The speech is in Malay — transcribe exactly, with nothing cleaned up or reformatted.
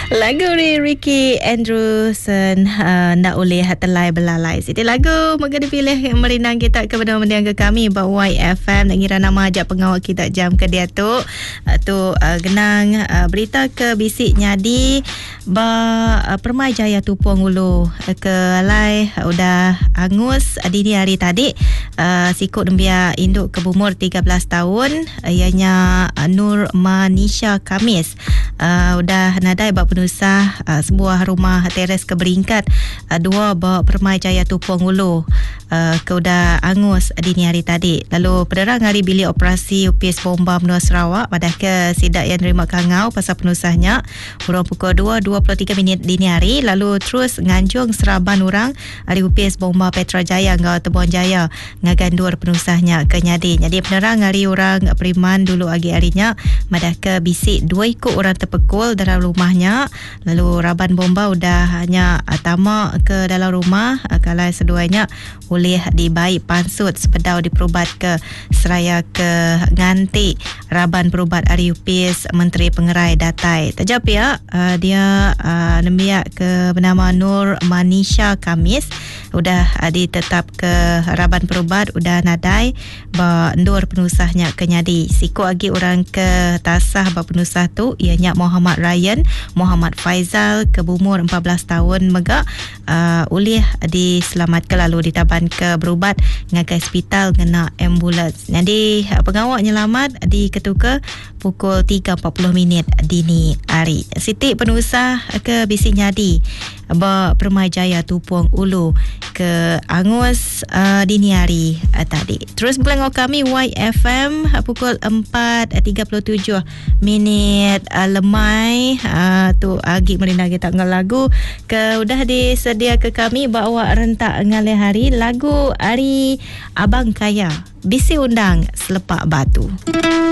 Lagu ni Ricky Andrewson, uh, nak oleh telai belalai. Siti lagu maka dipilih merinang kita kepada mendiang ke kami bahawa Y F M nak ngira nama ajak pengawal kita jam ke dia tu uh, tu uh, genang uh, berita ke bisik nyadi ba uh, Permai Jaya Tupuang Ulu uh, ke alai uh, udah angus uh, dini hari tadi uh, sikut dembia induk ke umur tiga belas tahun uh, ianya uh, Nur Manisha Kamis uh, udah nadai bak penusah uh, sebuah rumah teres keberingkat uh, dua bak Permai Jaya Tupuang Ulu uh, ke udah angus uh, dini hari tadi. Lalu pederang hari bilik operasi U P S Bomba Menua Sarawak pada ke sidak yang nerima kangau pasal penusahnya urang pukul dua dua puluh tiga minit dini hari. Lalu terus nganjung seraban orang dari U P S Bomba Petra Jaya ngau Tebuan Jaya ngagandur penusahnya ke nyadi. Jadi pederang hari orang Periman dulu agi harinya madah ke bisik dua ikut orang terpekul dalam rumahnya. Lalu raban bomba udah hanya tamak ke dalam rumah kalau seduanya boleh dibaik pansut sepedau diperubat ke seraya ke nganti raban perubat hari U P S Menteri Pengerai Datai. Tajap ya uh, dia uh, nembiak ke bernama Nur Manisha Kamis udah uh, ditetap ke raban perubat udah nadai ba ndur penusahnya ke nyadi. Siku lagi orang ke tasah ba penusah tu ianya Muhammad Ryan Muhammad Faizal ke umur empat belas tahun mega uh, ulih diselamatkan lalu ditaban ke berubat ngagai hospital kena ambulans. Jadi pengawal nyelamat di ketuka pukul tiga empat puluh minit dini hari. Siti penusah ke bisik nyadi ba Permai Jaya Tupuang Ulu ke angus uh, dini hari uh, tadi. Terus belengok kami Y F M uh, pukul empat tiga puluh tujuh minit uh, lemai uh, tu agi merina kita ngal lagu ke udah disedia ke kami bawa rentak ngalih hari lagu hari Abang Kaya bisi undang selepak batu.